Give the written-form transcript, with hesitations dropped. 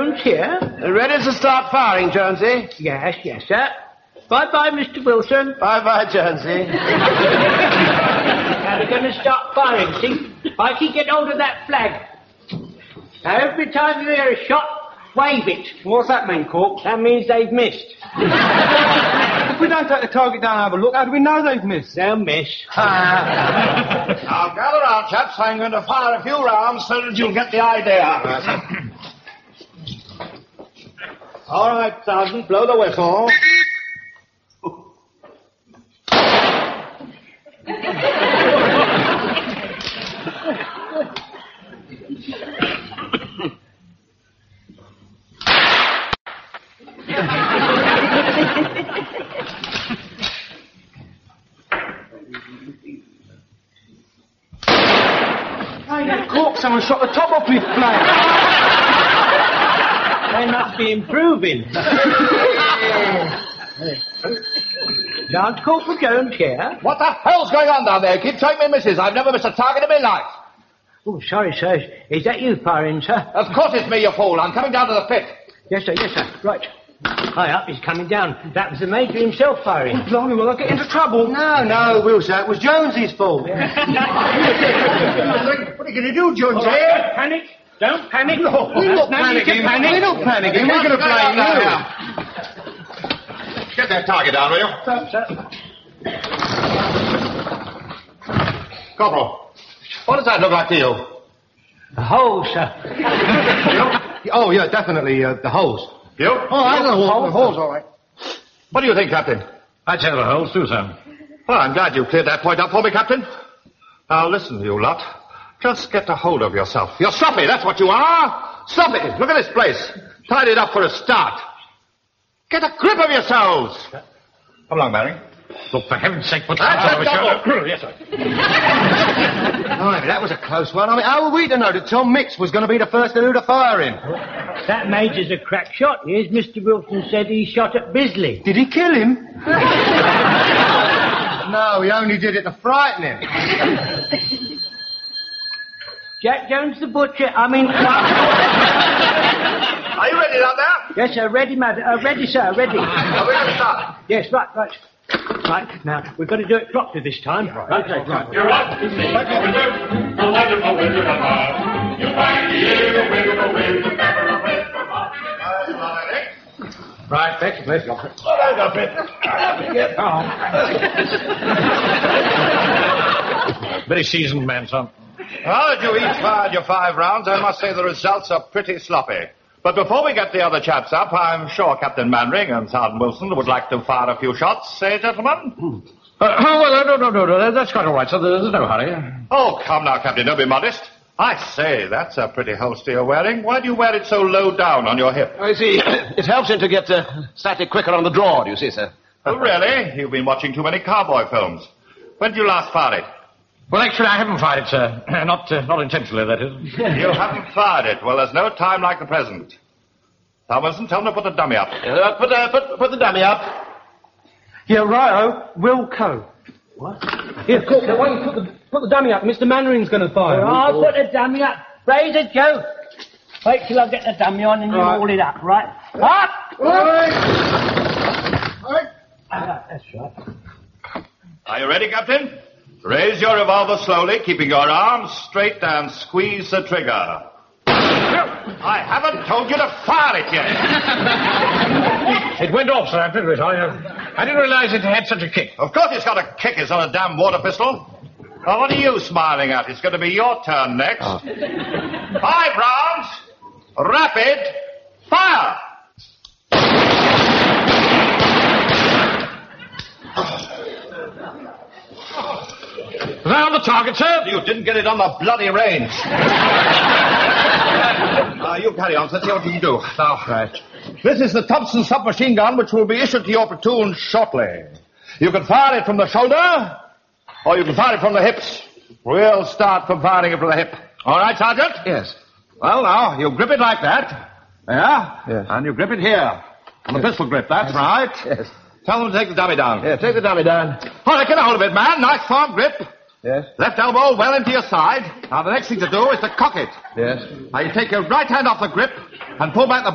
Jones here. Ready to start firing, Jonesy? Yes, sir. Bye-bye, Mr. Wilson. Bye-bye, Jonesy. Now we're going to start firing, see? I can get hold of that flag. Now, every time you hear a shot, wave it. What's that mean, Cork? That means they've missed. If we don't take the target down and have a look, how do we know they've missed? They'll miss. Now, gather round, chaps. I'm going to fire a few rounds so that you'll get the idea. All right, Sergeant, blow the whistle. Cork, someone shot the top off his flag. They must be improving. Sergeant Corporal Jones here. What the hell's going on down there? Keep showing me misses. I've never missed a target in my life. Oh, sorry, sir. Is that you firing, sir? Of course it's me, you fool. I'm coming down to the pit. Yes, sir. Right. High up, he's coming down. That was the Major himself firing. Blimey, will I get into trouble? No, Wilson, it was Jonesy's fault. What are you going to do, Jonesy? Don't panic. Don't panic. No, we're not panicking. We're not panicking. We're going to blame you. Get that target down, will you? Sir. Corporal, what does that look like to you? The hole, sir. Oh, yeah, definitely, the holes. You? Oh, I know the holes, all right. What do you think, Captain? I'd say the holes too, sir. Well, I'm glad you cleared that point up for me, Captain. Now, listen, you lot. Just get a hold of yourself. You're sloppy, that's what you are. Sloppy. Look at this place. Tied it up for a start. Get a grip of yourselves. Come along, Barry. Look, for heaven's sake, put That's that a double. Yes, sir. Blimey, that was a close one. I mean, how were we to know that Tom Mix was going to be the first to do the firing? That Major's a crack shot. Here's Mr. Wilson said he shot at Bisley. Did he kill him? No, he only did it to frighten him. Jack Jones the butcher. Are you ready down there? Yes, sir. Ready, madam. Ready, sir. Ready. Are we going to start? Yes, right. Right, now, we've got to do it properly this time. Right. You're right. The wonderful Wizard of Oz. You find the evil Wizard of Wiz, the pepper of Wiz from Oz. Right, thanks, please. Get on. Very seasoned man, son. Well, as you each fired your 5 rounds, I must say the results are pretty sloppy. But before we get the other chaps up, I'm sure Captain Mannering and Sergeant Wilson would like to fire a few shots, eh, gentlemen? No, that's quite all right, sir. There's no hurry. Oh, come now, Captain, don't be modest. I say, that's a pretty holster you're wearing. Why do you wear it so low down on your hip? I see. It helps him to get static quicker on the draw, do you see, sir? Oh, really? You've been watching too many cowboy films. When did you last fire it? Well, actually, I haven't fired it, sir. Not intentionally, that is. You haven't fired it. Well, there's no time like the present. Thomason, tell them to put the dummy up. Put the dummy up. Yeah, righto. Wilco. What? Here, Cook, now why don't you put the dummy up? Mr. Mannering's going to fire. I'll put the dummy up. Raise a joke. Wait till I get the dummy on and you hold it up, right? Up! That's right. Are you ready, Captain? Raise your revolver slowly, keeping your arms straight, and squeeze the trigger. I haven't told you to fire it yet. It went off, sir, after it. I didn't realize it had such a kick. Of course it's got a kick. It's not a damn water pistol. Well, what are you smiling at? It's going to be your turn next. 5 rounds. Rapid. Fire. Round the target, sir. You didn't get it on the bloody range. You carry on. Let's see what you can do. Now, right. This is the Thompson submachine gun, which will be issued to your platoon shortly. You can fire it from the shoulder, or you can fire it from the hips. We'll start from firing it from the hip. All right, Sergeant? Yes. Well, now, you grip it like that. Yeah? Yes. And you grip it here. On the pistol grip, that's right. Yes. Tell them to take the dummy down. Yeah, take the dummy down. All right, get a hold of it, man. Nice firm grip. Yes. Left elbow well into your side. Now, the next thing to do is to cock it. Yes. Now, you take your right hand off the grip and pull back the